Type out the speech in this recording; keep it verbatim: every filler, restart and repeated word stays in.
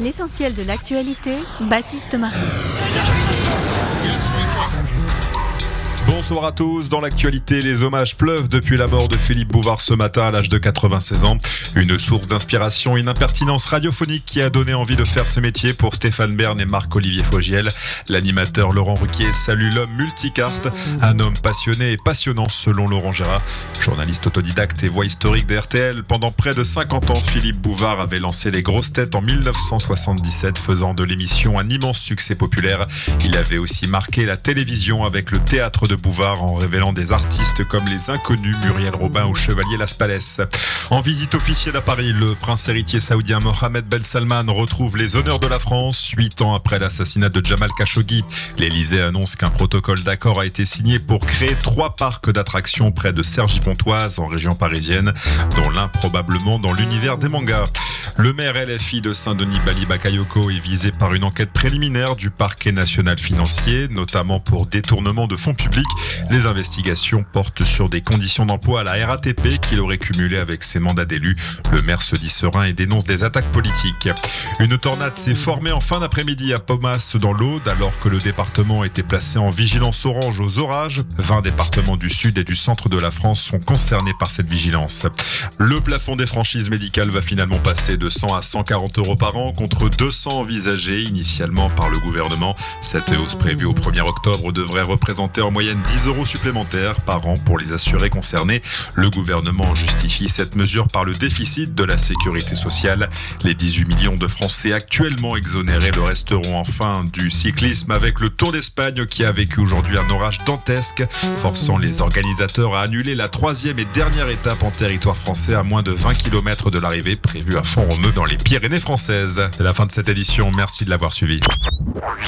L'essentiel de l'actualité, Baptiste Marie. Bonsoir à tous. Dans l'actualité, les hommages pleuvent depuis la mort de Philippe Bouvard ce matin à l'âge de quatre-vingt-seize ans. Une source d'inspiration, une impertinence radiophonique qui a donné envie de faire ce métier pour Stéphane Bern et Marc-Olivier Fogiel. L'animateur Laurent Ruquier salue l'homme multicarte, un homme passionné et passionnant selon Laurent Gérard. Journaliste autodidacte et voix historique d'R T L, pendant près de cinquante ans, Philippe Bouvard avait lancé les grosses têtes en dix-neuf cent soixante-dix-sept, faisant de l'émission un immense succès populaire. Il avait aussi marqué la télévision avec le théâtre de Bouvard en révélant des artistes comme les Inconnus, Muriel Robin ou Chevalier Las Palais. En visite officielle à Paris, le prince héritier saoudien Mohammed Ben Salman retrouve les honneurs de la France. Huit ans après l'assassinat de Jamal Khashoggi, l'Elysée annonce qu'un protocole d'accord a été signé pour créer trois parcs d'attractions près de Cergy-Pontoise en région parisienne, dont l'un probablement dans l'univers des mangas. Le maire L F I de Saint-Denis, Bali Bakayoko, est visé par une enquête préliminaire du parquet national financier, notamment pour détournement de fonds publics. Les investigations portent sur des conditions d'emploi à la R A T P qu'il aurait cumulé avec ses mandats d'élu. Le maire se dit serein et dénonce des attaques politiques. Une tornade s'est formée en fin d'après-midi à Pomas dans l'Aude, alors que le département était placé en vigilance orange aux orages. vingt départements du sud et du centre de la France sont concernés par cette vigilance. Le plafond des franchises médicales va finalement passer de cent à cent quarante euros par an contre deux cents envisagés initialement par le gouvernement. Cette hausse prévue au premier octobre devrait représenter en moyenne dix euros supplémentaires par an pour les assurés concernés. Le gouvernement justifie cette mesure par le déficit de la sécurité sociale. Les dix-huit millions de Français actuellement exonérés le resteront enfin du cyclisme avec le Tour d'Espagne qui a vécu aujourd'hui un orage dantesque, forçant les organisateurs à annuler la troisième et dernière étape en territoire français à moins de vingt kilomètres de l'arrivée prévue à Font-Romeu dans les Pyrénées françaises. C'est la fin de cette édition. Merci de l'avoir suivi.